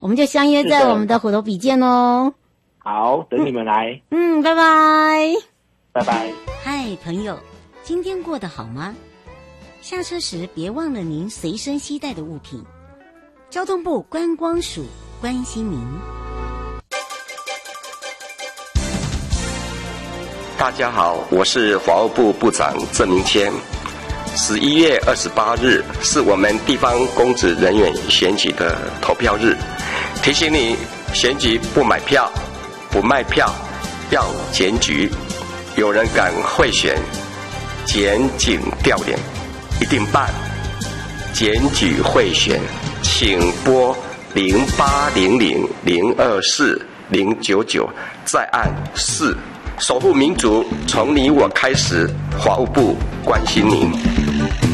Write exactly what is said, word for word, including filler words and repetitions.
我们就相约在我们的虎头笔见哦。 好，等你们来。 嗯，拜拜。 拜拜。 嗨，朋友，今天过得好吗？下车时别忘了您随身携带的物品。交通部观光署关心您。 大家好，我是法务部部长郑明谦。十一月二十八日是我们地方公职人员选举的投票日，提醒你选举不买票、不卖票，要检举。有人敢贿选、检警调脸，一定办。检举贿选，请拨零八零零零二四零九九，再按四。守护民主，从你我开始。法务部关心您。